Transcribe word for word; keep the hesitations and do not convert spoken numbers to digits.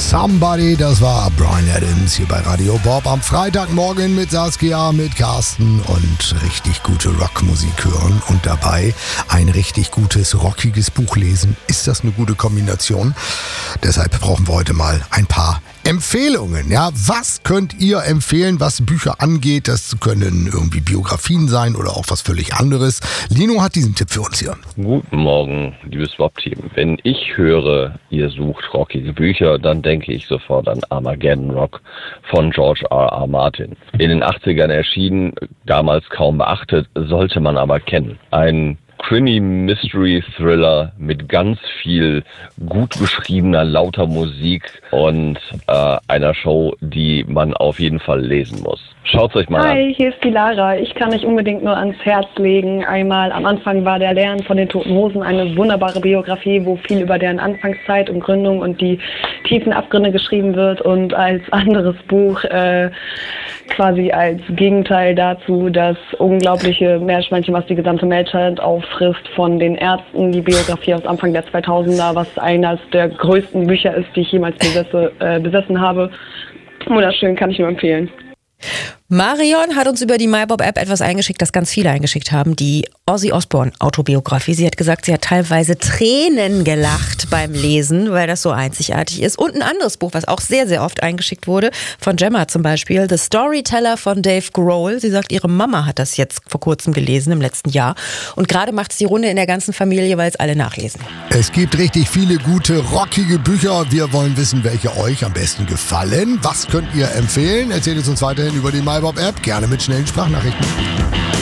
Somebody, das war Bryan Adams hier bei Radio Bob am Freitagmorgen mit Saskia, mit Carsten und richtig gute Rockmusik hören und dabei ein richtig gutes, rockiges Buch lesen. Ist das eine gute Kombination? Deshalb brauchen wir heute mal ein paar Empfehlungen. Ja, was könnt ihr empfehlen, was Bücher angeht? Das können irgendwie Biografien sein oder auch was völlig anderes. Lino hat diesen Tipp für uns hier. Guten Morgen, liebes Bob-Team. Wenn ich höre, ihr sucht rockige Bücher, dann denke ich sofort an Armageddon Rock von George R R. Martin. In den achtzigern erschienen, damals kaum beachtet, sollte man aber kennen. Ein Krimi-Mystery-Thriller mit ganz viel gut geschriebener, lauter Musik und äh, einer Show, die man auf jeden Fall lesen muss. Schaut's euch mal an. Hi, hier ist die Lara. Ich kann euch unbedingt nur ans Herz legen. Einmal am Anfang war der Lärm von den Toten Hosen eine wunderbare Biografie, wo viel über deren Anfangszeit und Gründung und die tiefen Abgründe geschrieben wird. Und als anderes Buch äh, quasi als Gegenteil dazu das unglaubliche Meerschweinchen, was die gesamte Menschheit auffrisst, von den Ärzten, die Biografie aus Anfang der zweitausender, was eines der größten Bücher ist, die ich jemals besesse, äh, besessen habe. Wunderschön, kann ich nur empfehlen. Marion hat uns über die MyBob-App etwas eingeschickt, das ganz viele eingeschickt haben, die Ozzy Osbourne-Autobiografie. Sie hat gesagt, sie hat teilweise Tränen gelacht beim Lesen, weil das so einzigartig ist. Und ein anderes Buch, was auch sehr, sehr oft eingeschickt wurde, von Gemma zum Beispiel, The Storyteller von Dave Grohl. Sie sagt, ihre Mama hat das jetzt vor kurzem gelesen, im letzten Jahr. Und gerade macht es die Runde in der ganzen Familie, weil es alle nachlesen. Es gibt richtig viele gute, rockige Bücher. Wir wollen wissen, welche euch am besten gefallen. Was könnt ihr empfehlen? Erzählt es uns weiterhin über die MyBob-App, gerne mit schnellen Sprachnachrichten.